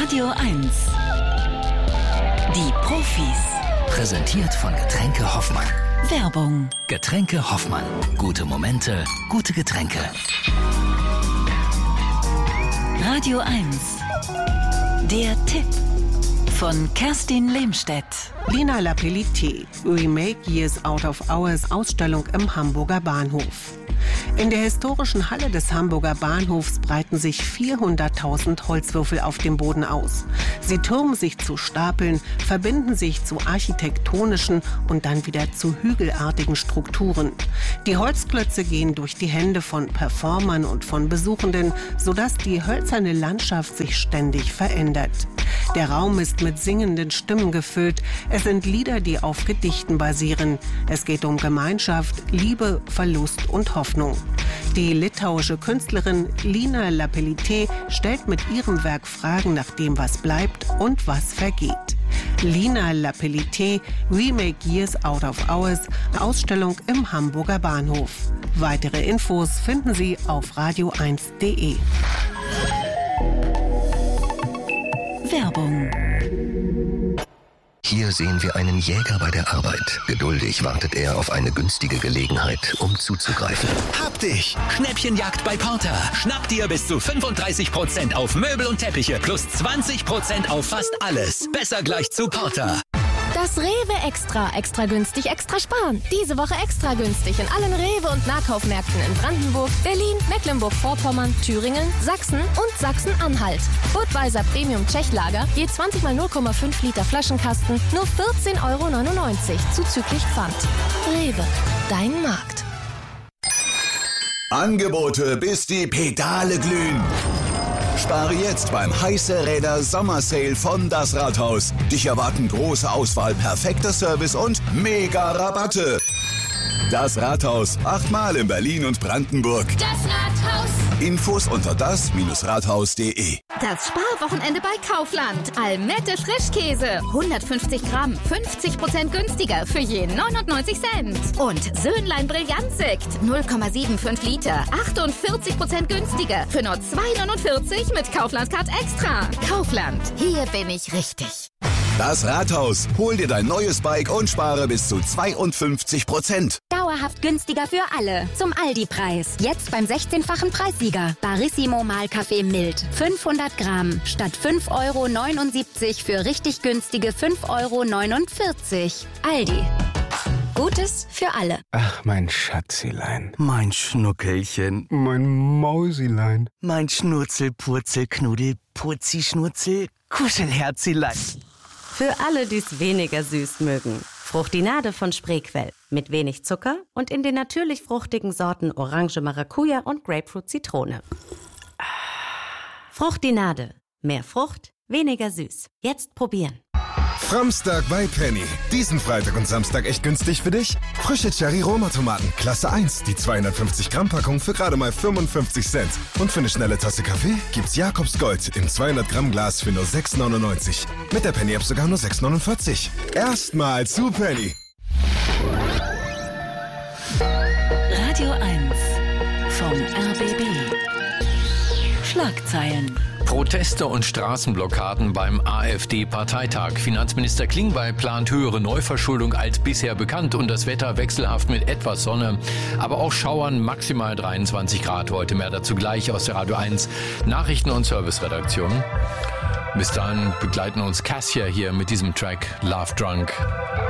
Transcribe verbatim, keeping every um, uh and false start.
Radio eins. Die Profis. Präsentiert von Getränke Hoffmann. Werbung. Getränke Hoffmann. Gute Momente, gute Getränke. Radio eins. Der Tipp von Kerstin Lehmstedt. Lina Lapellité, Remake Years Out of Hours Ausstellung im Hamburger Bahnhof. In der historischen Halle des Hamburger Bahnhofs breiten sich vierhunderttausend Holzwürfel auf dem Boden aus. Sie türmen sich zu Stapeln, verbinden sich zu architektonischen und dann wieder zu hügelartigen Strukturen. Die Holzklötze gehen durch die Hände von Performern und von Besuchenden, sodass die hölzerne Landschaft sich ständig verändert. Der Raum ist mit singenden Stimmen gefüllt. Es sind Lieder, die auf Gedichten basieren. Es geht um Gemeinschaft, Liebe, Verlust und Hoffnung. Die litauische Künstlerin Lina Lapellité stellt mit ihrem Werk Fragen nach dem, was bleibt und was vergeht. Lina Lapellité, Remake Years Out of Hours, Ausstellung im Hamburger Bahnhof. Weitere Infos finden Sie auf radio eins punkt de. Werbung. Hier sehen wir einen Jäger bei der Arbeit. Geduldig wartet er auf eine günstige Gelegenheit, um zuzugreifen. Hab dich! Schnäppchenjagd bei Porter. Schnapp dir bis zu fünfunddreißig Prozent auf Möbel und Teppiche plus zwanzig Prozent auf fast alles. Besser gleich zu Porter. Das Rewe Extra. Extra günstig, extra sparen. Diese Woche extra günstig in allen Rewe- und Nahkaufmärkten in Brandenburg, Berlin, Mecklenburg-Vorpommern, Thüringen, Sachsen und Sachsen-Anhalt. Budweiser Premium Tschechlager, je zwanzig mal null Komma fünf Liter Flaschenkasten, nur vierzehn Euro neunundneunzig, zuzüglich Pfand. Rewe, dein Markt. Angebote, bis die Pedale glühen. Spare jetzt beim Heiße Räder Sommersale von Das Rathaus. Dich erwarten große Auswahl, perfekter Service und mega Rabatte. Das Rathaus, achtmal in Berlin und Brandenburg. Das Rathaus. Infos unter das Rathaus punkt de. Das Sparwochenende bei Kaufland. Almette Frischkäse. hundertfünfzig Gramm. fünfzig Prozent günstiger für je neunundneunzig Cent. Und Söhnlein Brillantsekt. null Komma fünfundsiebzig Liter. achtundvierzig Prozent günstiger für nur zwei neunundvierzig mit Kaufland-Card Extra. Kaufland. Hier bin ich richtig. Das Rathaus. Hol dir dein neues Bike und spare bis zu zweiundfünfzig Prozent. Dauerhaft günstiger für alle. Zum Aldi-Preis. Jetzt beim sechzehnfachen Preissieger. Barissimo Mahlkaffee Mild. fünfhundert Gramm. Statt fünf Euro neunundsiebzig für richtig günstige fünf Euro neunundvierzig. Aldi. Gutes für alle. Ach, mein Schatzilein. Mein Schnuckelchen. Mein Mausilein. Mein Schnurzel, Purzel, Knuddel, Purzi, Schnurzel, Kuschelherzilein. Für alle, die es weniger süß mögen. Fruchtinade von Spreequell. Mit wenig Zucker und in den natürlich fruchtigen Sorten Orange, Maracuja und Grapefruit, Zitrone. Fruchtinade. Mehr Frucht, weniger süß. Jetzt probieren. Framstag bei Penny. Diesen Freitag und Samstag echt günstig für dich? Frische Cherry-Roma-Tomaten, Klasse eins. Die zweihundertfünfzig Gramm Packung für gerade mal fünfundfünfzig Cent. Und für eine schnelle Tasse Kaffee gibt's Jakobs Gold im zweihundert Gramm Glas für nur sechs neunundneunzig. Mit der Penny-App sogar nur sechs neunundvierzig. Erstmal zu Penny. Radio eins vom R B B. Schlagzeilen. Proteste und Straßenblockaden beim AfD-Parteitag. Finanzminister Klingbeil plant höhere Neuverschuldung als bisher bekannt und das Wetter wechselhaft mit etwas Sonne. Aber auch Schauern, maximal dreiundzwanzig Grad. Heute mehr dazu gleich aus der Radio eins Nachrichten- und Serviceredaktion. Bis dahin begleiten uns Cassia hier mit diesem Track Love Drunk.